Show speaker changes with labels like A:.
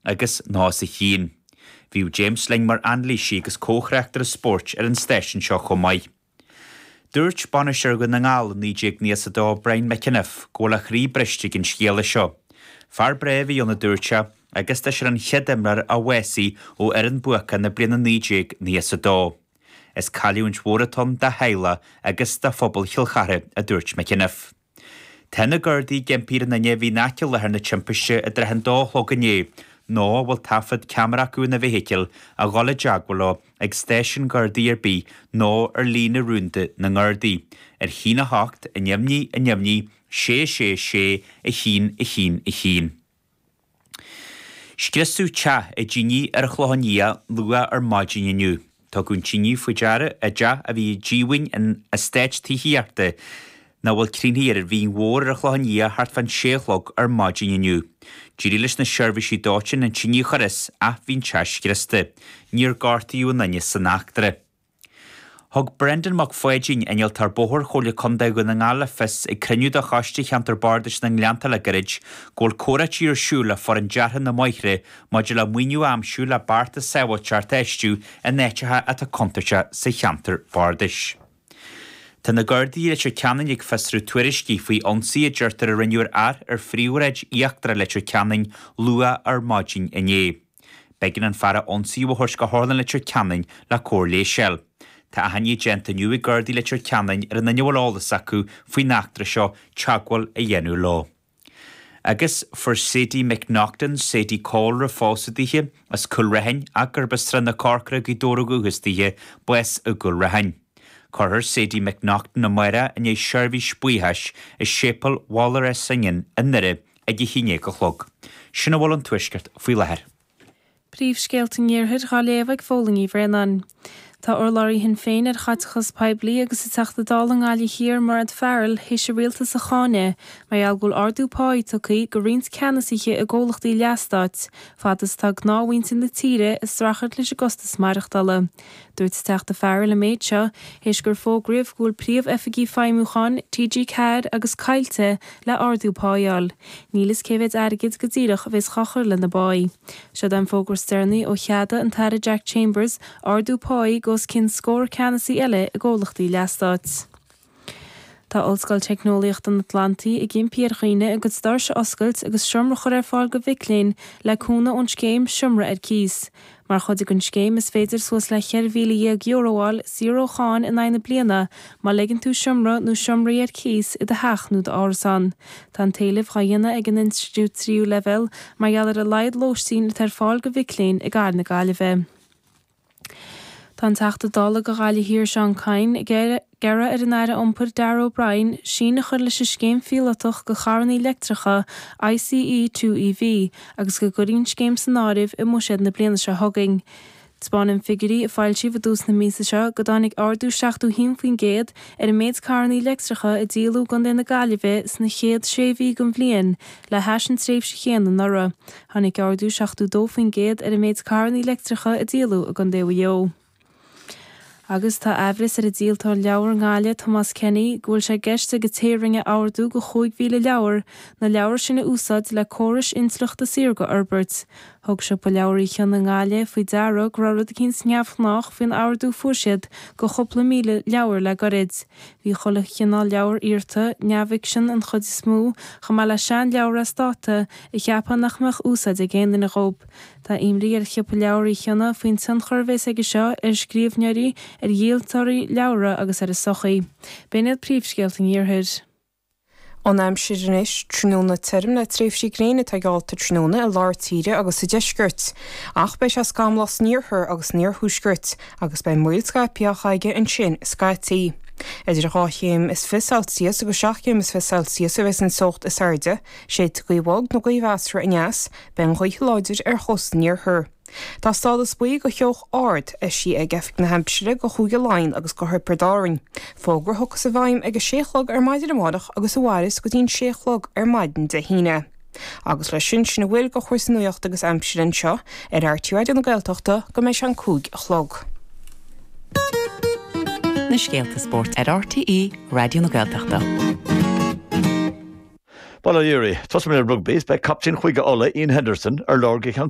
A: agus ná sa chin. Bhíú James Lingmar anlísí agus cóchreachtar a sport an station seo chomai. Dúirt banisir go na ngáil níideag níos a dá Brian McInniff góla chrí breiste gin scéala seo. Far brefi ionna dúirte agus tá sé an cheadimrar a wesaí ó an buacha na bliana níideag níos a dá. Is caliún mhóraton de heile agus de phobal chilchare a dúirt McInniff. Tena gurdaí gempír na nehí náceil lethar na timpiste a drehan dá thógané, nó bhfuil tafad camera acu na bhhéiciil a ghála deagwala ag stéisiún gurdaí ar bí nó ar lína rúnta na ngurdaí, ar hína hacht a nemní, sé, a hín. Scristú cha a ddíní ar chlohanía lua ar maidin iniu. Tá gún tíní fuideara a de a bhí díhain in a stéit tíhíarta na bhfuil crínhíar ar bhín mhór ar chlohanía hart fan séchlog ar maidin iniu. Dírí leis na seirbhísí dáitin an tíní choris a bhín teis scrista, níor gátaíú nanne san achtere. Thug Brendan McFoydin aniel tar bóthir chola conda go na ngála fis ag cruniú a chaiste cheantar bardis na ngleanta le garid, gól córatí ar siúla for an dearhan na moithre, maidir le muinú am siúla barta sewa teart eistú a néitethe at a contarte sa cheantar bardis. Tá na gurdaí leis ceannain ag fesrú tuairiscí faoi onsaí a deirtar a rinneúr ar fríúreid íachtar leis ceannain lua ar maidin iné. Begin an fear onsaí bhthurs go hálan leis ceannain le cór lé sell. Tá a haní genta nniu i gurdaí leis ceannain ar na neamhálas acu faoi nachtra seo teagháil a dhéanú lá. Agus for Sadie McNaughton, Sadie Cole fásadíthe as culrahain a gurbastra na cárcara go dóra gugustíthe bues a gulrahain. Corthir Sadie McNaughton na maire in é seirbhí spuítheis is sépal Waller a singin in nire ag i híine go chlog. Sinna bhfuil an tuisgart faoi lethir.
B: Príomhscéalta níorthid gá léamh ag fólingaí bhreanan. Tá orlairí hin féin ar chaitchas peblií agus i teachta dála ngála hir mar an fearil hééis sé rialta sa cháine, mar ealgúil ardú páid tucaí go rins ceanasaiche a ggólachtaí leastáit, fadas tá gnáhaint in na tíre is strachart leis agustas maireachtála. Dúirt teachta fearil a méid seo, hééis gur fógriomh gúil príomh efigí feimúchan, TG Cad agus cailte le ardú páial. Nílas céfid airgid go dtíirech bhés chachar le na báid. Seo an fógur stearnaí ó cheada an tada Jack Chambers, ardú páid gos cin scór ceanasí eile a ggólachtaí leastáit. Tá ollscoil teicnoliacht an Atlantaí i gcin Pierchaoine agus starse oscailt agus siomra chur ar fáil go bhicléin le cúna ón scéim siomra ar cís. Mar chudig an scéim is féidir suas le €1,000 0 cháin in aine bliana, má legin tú siomra nó siomraí ar cís i de heach nó de árasan. Tá an taobh chaíanna ag an institút tríú level mar geallar a laid lóistín le tar fáil go bhicléin i gár na gáilibh. Tá an teachta dála go gáile hir Sean Cain gera ar an aire iompar Darragh O'Brien sína chuir leis scéim fialatoch go charnaí electricha ICE 2EV agus go gurín scéim san áibh i muisiad na bliana se thugaing. Spáin figurí a fáiltí bh dús na mísa seo go dánig ardú 7 faoin géad ar a méid carnaí electricha i díalú gan na gáilibh sna chéad 6 go bblion le heis an tréimh se chéan an nora. Tháinig ardú 7 faoin géad ar a méid carnaí electricha i díalú a gan déhjó. Agus tá ehris ar a díaltá leabhar ngáile Thomas Kenny ghfuil sé geiste go téirringe áardú go 5,000 leabhar na leabhar sinna úsáid le córas inslucht a sir go Herbert. Thug se po leabharí chean na ngáile faoi Darragh rarad a cín sneamhnach faoin áardú fuaisiad go chopla míle leabhar le gorid. Bhí chola cheanál leabhar irta neamhic sin an chud smú chumá le sean leabhar a státa i cheapan nachmach úsáid a géan na róp. Tá imrí ar cheappa leabharí cheanna faoin san chorbhés aige seo ar scríomhneoirí ar díaltóirí leabhara agus ar a sochaí. Béad príomhscéalta níorthid.
C: An aimsirinis trúna term le tréifhsí gréine tá gáalta trúna a lár tíre agus a deisgurt. Ach bei se scam las níorthir agus níorthúsgurt agus bei muil Skypeachaige an sin Skytí. Idir ráchéim is 5 Celsius agus 7 is 5 Celsius a bheits an socht is airde, sé go bhag nó go bhheasra a neas, ben chuig láidir ar chus níorthir. Tá stádas buí go teoch ard is si ag gefik na Hampshire go chuige láin agus go thuirpedáring. Fógur thugus a bhaim ag a séchlog ar maidir amádach agus a bhharis go dtín séchlog ar maidin de híine. Agus le sin sinna bhfuil go chuir san nuocht agus Hampshire an seo ar airtíid an gailteachta go mééis an cúg a chlog.
D: Na Scéalta Sport ar RTE Radio na Gaeltachta.
E: Bala Yuri, Tosman Rugby, by Captain Huiga Ola, Ian Henderson, or Lord